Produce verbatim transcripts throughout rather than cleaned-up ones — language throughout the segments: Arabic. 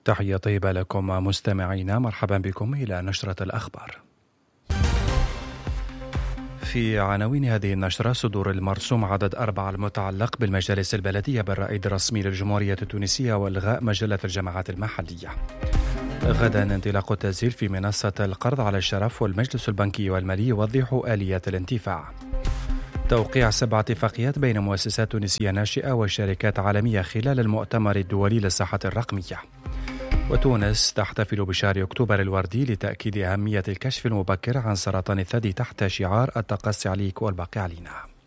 تحية طيبة لكم مستمعينا، مرحبا بكم إلى نشرة الأخبار. في عناوين هذه النشرة: صدور المرسوم عدد أربعة المتعلق بالمجالس البلدية بالرائد الرسمي للجمهورية التونسية والغاء مجلة الجماعات المحلية. غدا انطلاق التسجيل في منصة القرض على الشرف، والمجلس البنكي والمالي يوضح آليات الانتفاع. توقيع سبع اتفاقيات بين مؤسسات تونسية ناشئة وشركات عالمية خلال المؤتمر الدولي للصحة الرقمية. وتونس تحتفل بشهر أكتوبر الوردي لتأكيد أهمية الكشف المبكر عن سرطان الثدي تحت شعار التقصي عليك والباقي علينا.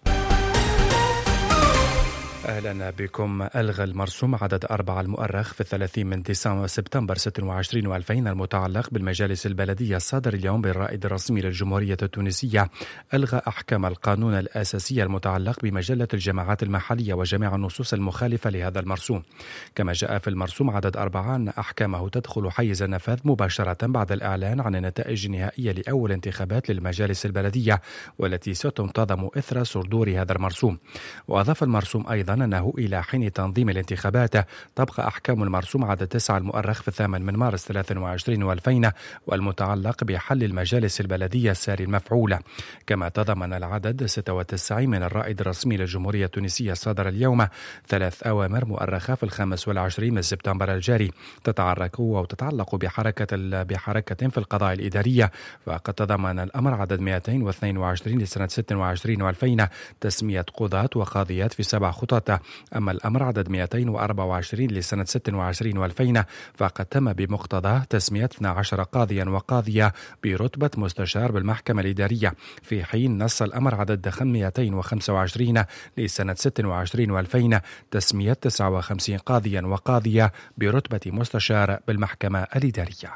أهلا بكم. ألغى المرسوم عدد أربعة المؤرخ في الثلاثين من ديسمبر سبتمبر ستة وعشرين وألفين المتعلق بالمجالس البلدية الصادر اليوم بالرائد الرسمي للجمهورية التونسية. ألغى أحكام القانون الأساسية المتعلق بمجلة الجماعات المحلية وجميع النصوص المخالفة لهذا المرسوم. كما جاء في المرسوم عدد أربعة أن أحكامه تدخل حيز النفاذ مباشرة بعد الإعلان عن النتائج النهائية لأول انتخابات للمجالس البلدية، والتي ستنتظم إثر صدور هذا المرسوم. وأضاف المرسوم أيضا أنه إلى حين تنظيم الانتخابات تبقى أحكام المرسوم عدد تسعة المؤرخ في الثامن من مارس ثلاثة وعشرين وألفين والمتعلق بحل المجالس البلدية الساري المفعولة. كما تضمن العدد ستة وتسعين من الرائد الرسمي للجمهورية التونسية الصادر اليوم ثلاث أوامر مؤرخة في الخامس والعشرين من سبتمبر الجاري تتعرق أو تتعلق بحركة بحركة في القضاء الإدارية. وقد تضمن الأمر عدد مئتين واثنين وعشرين لسنة ستة وعشرين وألفين تسمية قضاة وقاضيات في سبع خطط. أما الأمر عدد مئتين وأربعة وعشرين لسنة ستة وعشرين وألفين فقد تم بمقتضاه تسمية اثنا عشر قاضيا وقاضية برتبة مستشار بالمحكمة الإدارية، في حين نص الأمر عدد مئتين وخمسة وعشرين لسنة ستة وعشرين وألفين تسمية تسعة وخمسين قاضيا وقاضية برتبة مستشار بالمحكمة الإدارية.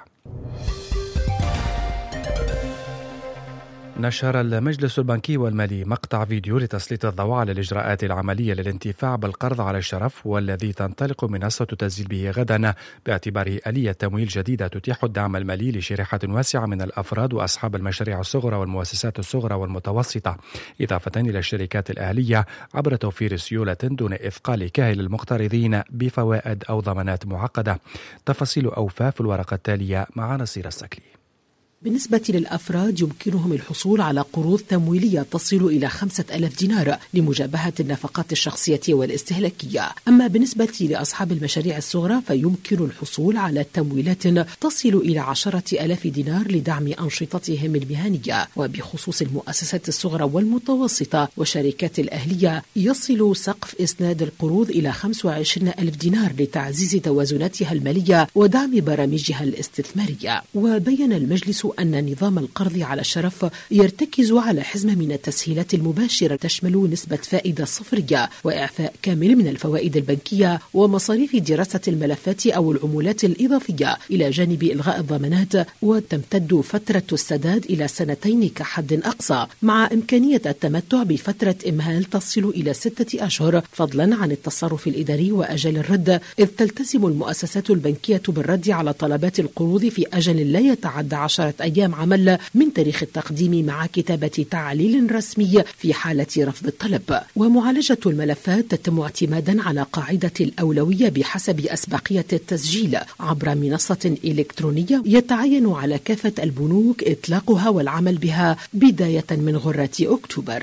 نشر المجلس البنكي والمالي مقطع فيديو لتسليط الضوء على الإجراءات العملية للانتفاع بالقرض على الشرف، والذي تنطلق منصة التسجيل به غدا باعتباره آلية تمويل جديدة تتيح الدعم المالي لشريحة واسعة من الأفراد وأصحاب المشاريع الصغرى والمؤسسات الصغرى والمتوسطة، إضافة إلى الشركات الأهلية، عبر توفير سيولة دون إثقال كاهل المقترضين بفوائد أو ضمانات معقدة. تفاصيل أوفى في الورقة التالية مع نصير السكلي. بالنسبة للأفراد يمكنهم الحصول على قروض تمويلية تصل إلى خمسة ألاف دينار لمجابهة النفقات الشخصية والاستهلاكية. أما بالنسبة لأصحاب المشاريع الصغرى فيمكن الحصول على تمويلات تصل إلى عشرة ألاف دينار لدعم أنشطتهم المهنية. وبخصوص المؤسسات الصغرى والمتوسطة والشركات الأهلية يصل سقف إسناد القروض إلى خمسة وعشرين ألف دينار لتعزيز توازناتها المالية ودعم برامجها الاستثمارية. وبين المجلس أن نظام القرض على الشرف يرتكز على حزمة من التسهيلات المباشرة تشمل نسبة فائدة صفرية وإعفاء كامل من الفوائد البنكية ومصاريف دراسة الملفات أو العمولات الإضافية، إلى جانب إلغاء الضمانات، وتمتد فترة السداد إلى سنتين كحد أقصى، مع إمكانية التمتع بفترة إمهال تصل إلى ستة أشهر فضلا عن التصرف الإداري وأجل الرد، إذ تلتزم المؤسسات البنكية بالرد على طلبات القروض في أجل لا يتعدى عشرة أيام عمل من تاريخ التقديم، مع كتابة تعليل رسمي في حالة رفض الطلب. ومعالجة الملفات تتم اعتمادا على قاعدة الأولوية بحسب أسبقية التسجيل عبر منصة إلكترونية يتعين على كافة البنوك إطلاقها والعمل بها بداية من غرة أكتوبر.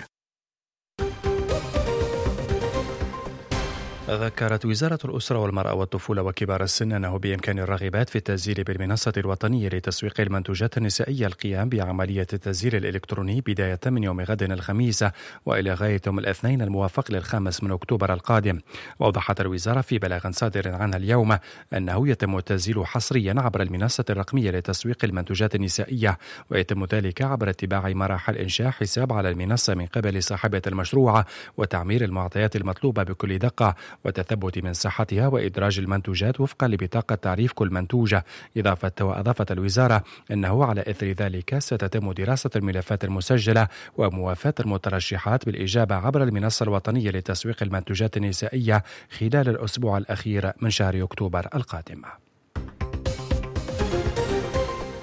ذكرت وزارة الأسرة والمرأة والطفولة وكبار السن أنه بإمكان الراغبات في التسجيل بالمنصة الوطنية لتسويق المنتوجات النسائية القيام بعملية التسجيل الإلكتروني بداية من يوم غد الخميس وإلى غاية يوم الاثنين الموافق للخامس من أكتوبر القادم. وأوضحت الوزارة في بلاغ صادر عنها اليوم أنه يتم التسجيل حصريا عبر المنصة الرقمية لتسويق المنتوجات النسائية، ويتم ذلك عبر اتباع مراحل إنشاء حساب على المنصة من قبل صاحبة المشروع وتعمير المعطيات المطلوبة بكل دقة وتثبت من صحتها وإدراج المنتوجات وفقا لبطاقة تعريف كل منتوجة. إضافة وأضافت الوزارة أنه على إثر ذلك ستتم دراسة الملفات المسجلة وموافاة المترشحات بالإجابة عبر المنصة الوطنية لتسويق المنتوجات النسائية خلال الأسبوع الأخير من شهر أكتوبر القادم.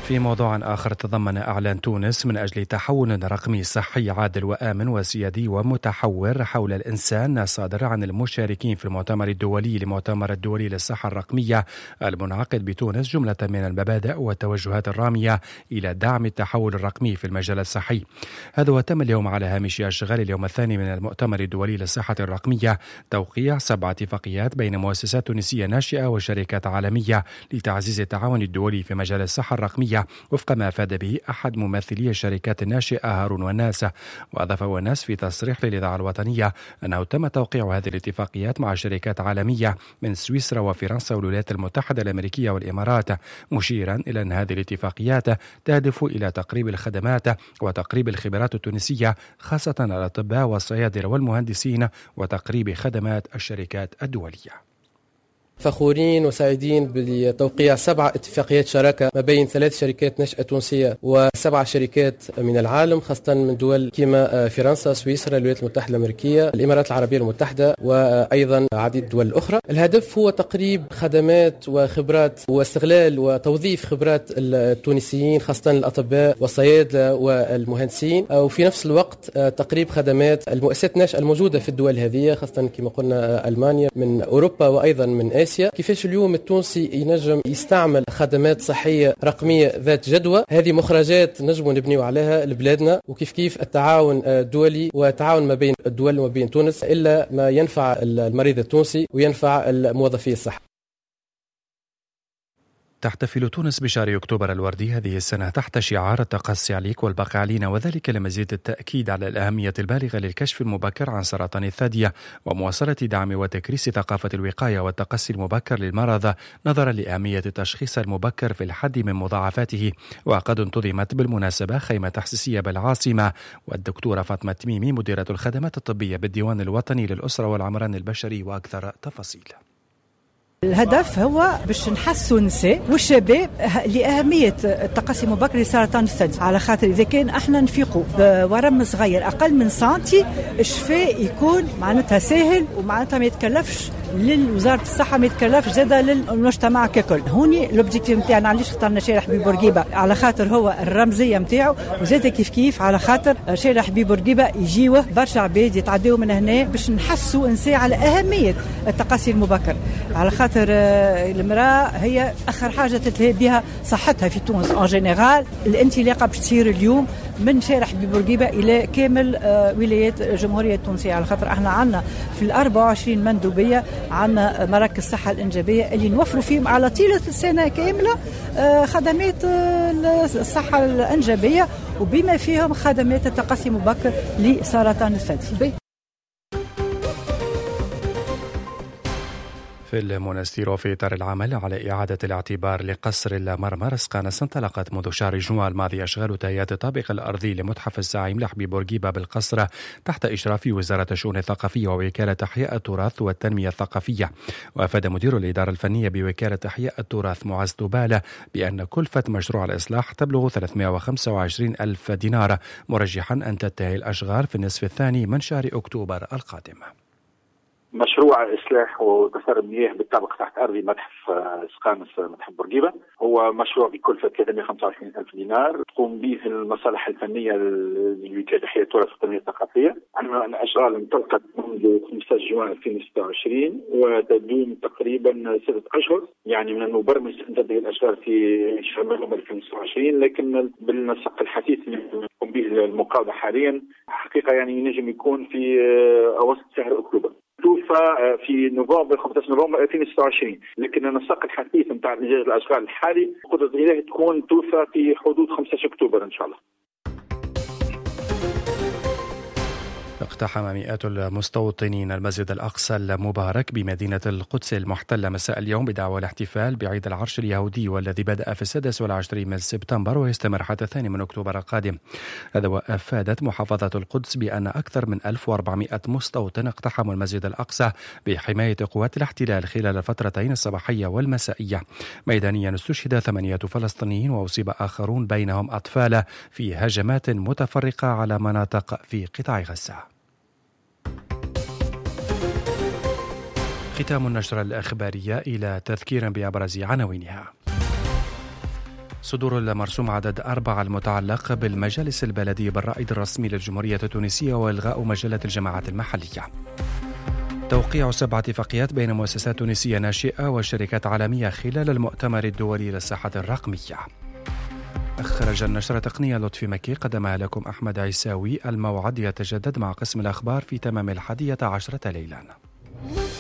في موضوع آخر، تضمن إعلان تونس من أجل تحول رقمي صحي عادل وآمن وسيادي ومتحور حول الإنسان صادر عن المشاركين في المؤتمر الدولي لمؤتمر الدولي للصحة الرقمية المنعقد بتونس جملة من المبادئ والتوجهات الرامية إلى دعم التحول الرقمي في المجال الصحي. هذا وتم اليوم على هامش أشغال اليوم الثاني من المؤتمر الدولي للصحة الرقمية توقيع سبع اتفاقيات بين مؤسسات تونسية ناشئة وشركات عالمية لتعزيز التعاون الدولي في مجال الصحة الرقمية وفق ما أفاد به أحد ممثلي الشركات الناشئة هارون وناس. وأضاف وناس في تصريح للإذاعة الوطنية أنه تم توقيع هذه الاتفاقيات مع شركات عالمية من سويسرا وفرنسا والولايات المتحدة الأمريكية والإمارات، مشيرا إلى أن هذه الاتفاقيات تهدف إلى تقريب الخدمات وتقريب الخبرات التونسية خاصة الأطباء والصيادلة والمهندسين وتقريب خدمات الشركات الدولية. فخورين وسعيدين بتوقيع سبع اتفاقيات شراكة ما بين ثلاث شركات نشأة تونسية وسبع شركات من العالم، خاصة من دول كما فرنسا، سويسرا، الولايات المتحدة الأمريكية، الإمارات العربية المتحدة وأيضا عديد الدول الأخرى. الهدف هو تقريب خدمات وخبرات واستغلال وتوظيف خبرات التونسيين خاصة الأطباء والصيادلة والمهندسين، وفي نفس الوقت تقريب خدمات المؤسسات الناشئة الموجودة في الدول هذه خاصة كما قلنا ألمانيا من أوروبا وأيضا من آسيا. كيفاش اليوم التونسي ينجم يستعمل خدمات صحية رقمية ذات جدوى، هذه مخرجات نجموا نبنيو عليها لبلادنا، وكيف كيف التعاون الدولي والتعاون ما بين الدول وما بين تونس إلا ما ينفع المريض التونسي وينفع الموظفي الصحة. تحتفل تونس بشهر أكتوبر الوردي هذه السنة تحت شعار التقصي عليك والبقاء علينا، وذلك لمزيد التأكيد على الأهمية البالغة للكشف المبكر عن سرطان الثدي ومواصلة دعم وتكريس ثقافة الوقاية والتقصي المبكر للمرض نظرا لأهمية التشخيص المبكر في الحد من مضاعفاته. وقد انتظمت بالمناسبة خيمة تحسيسية بالعاصمة، والدكتورة فاطمة تميمي مديرة الخدمات الطبية بالديوان الوطني للأسرة والعمران البشري وأكثر تفاصيل. الهدف هو باش نحسوا النساء والشباب لأهمية التقصي المبكر لسرطان الثدي، على خاطر إذا كان احنا نفيقوا بورم صغير أقل من سنتي الشفاء يكون معناتها سهل ومعناتها ما يتكلفش للوزارة الصحة، ما يتكلفش زادة للمجتمع ككل. هوني الأوبجيكتيف نتاعنا علاش اخترنا شارع حبيب بورقيبة، على خاطر هو الرمزية نتاعو، وزادة كيف كيف على خاطر شارع حبيب بورقيبة يجيوه برشا عباد يتعداو من هنا باش نحسوا النساء على أهمية التقصي المبكر، على خاطر المرأة هي آخر حاجة تتلهي بها صحتها في تونس ان جينيرال. الانطلاقة باش تصير اليوم من شارع حبيب بورقيبة إلى كامل ولايات الجمهورية التونسية، على خاطر احنا عندنا في الأربعة وعشرين مندوبية عندنا مراكز الصحة الإنجابية اللي نوفروا فيهم على طيلة السنة كاملة خدمات الصحة الإنجابية وبما فيهم خدمات التقصي المبكر لسرطان الثدي. في المونستير وفي إطار العمل على إعادة الاعتبار لقصر المرمرس قانص انطلقت منذ شهر جوان الماضي أشغال تهيئة الطابق الأرضي لمتحف الزعيم لحبيب بورقيبة بالقصر تحت إشراف وزارة الشؤون الثقافية ووكالة إحياء التراث والتنمية الثقافية. وأفاد مدير الإدارة الفنية بوكالة إحياء التراث معز دوبالة بأن كلفة مشروع الإصلاح تبلغ ثلاثمائة وخمسة وعشرين ألف دينار، مرجحا أن تنتهي الأشغال في النصف الثاني من شهر أكتوبر القادم. مشروع إصلاح وكسر المياه بالطابق تحت أرضي متحف سقانس متحف بورقيبة هو مشروع بكلفة ثلاثمائة وخمسة وعشرين ألف دينار تقوم به المصالح الفنية لوكالة إحياء التراث والتنمية الثقافية. عندنا أشغال انطلقت منذ خمسة عشر جوان ألفين وستة وعشرين وتدوم تقريبا ستة أشهر، يعني من المبرمج أن تنتهي الأشغال في شهر نوفمبر ألفين وستة وعشرين، لكن بالنسق الحثيث اللي تقوم به المقاولة حاليا حقيقة يعني ينجم يكون في أوسط شهر أكتوبر، توفى في نوفمبر خمسة عشر نوفمبر ألفين وستة وعشرين، لكن النسق الحثيث نتاع إنجاز الأشغال الحالي قدرة الله تكون توفى في حدود خمسة عشر أكتوبر إن شاء الله. اقتحم مئات المستوطنين المسجد الأقصى المبارك بمدينة القدس المحتلة مساء اليوم بدعوى الاحتفال بعيد العرش اليهودي والذي بدأ في السادس والعشرين من سبتمبر ويستمر حتى الثاني من أكتوبر القادم. هذا وأفادت محافظة القدس بأن أكثر من ألف وأربعمائة مستوطن اقتحموا المسجد الأقصى بحماية قوات الاحتلال خلال الفترتين الصباحية والمسائية. ميدانيا استشهد ثمانية فلسطينيين وأصيب آخرون بينهم أطفال في هجمات متفرقة على مناطق في قطاع غزة. ختام النشرة الإخبارية إلى تذكير بأبرز عناوينها. صدور المرسوم عدد أربعة المتعلق بالمجالس البلدية بالرائد الرسمي للجمهورية التونسية وإلغاء مجلة الجماعات المحلية. توقيع سبع اتفاقيات بين مؤسسات تونسية ناشئة وشركات عالمية خلال المؤتمر الدولي للصحة الرقمية. أخرج النشرة تقنية لطفي مكي، قدمها لكم أحمد عيساوي. الموعد يتجدد مع قسم الأخبار في تمام الحادية عشرة ليلا.